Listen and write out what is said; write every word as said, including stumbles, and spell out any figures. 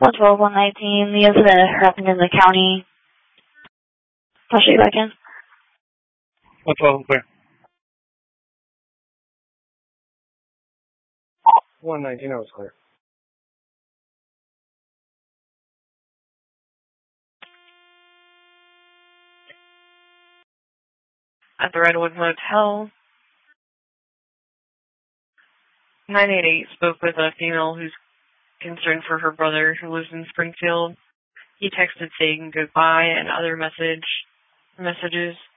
one twelve, one nineteen, the incident happened in the county. I'll show you back in. one twelve, clear. one nineteen, I was clear. At the Redwood Motel, nine eight eight spoke with a female who's concerned for her brother who lives in Springfield. He texted saying goodbye and other message messages.